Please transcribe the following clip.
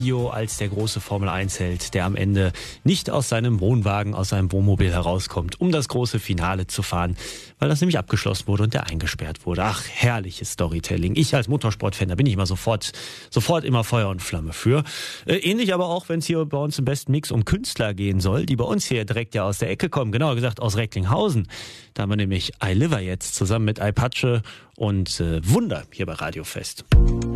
Als der große Formel-1-Held, der am Ende nicht aus seinem Wohnwagen, aus seinem Wohnmobil herauskommt, um das große Finale zu fahren, weil das nämlich abgeschlossen wurde und der eingesperrt wurde. Ach, herrliches Storytelling. Ich als Motorsportfan, da bin ich immer sofort immer Feuer und Flamme für. Ähnlich aber auch, wenn es hier bei uns im besten Mix um Künstler gehen soll, die bei uns hier direkt ja aus der Ecke kommen, genauer gesagt aus Recklinghausen. Da haben wir nämlich iLiver jetzt zusammen mit iPatsche und Wunder hier bei Radio Fest.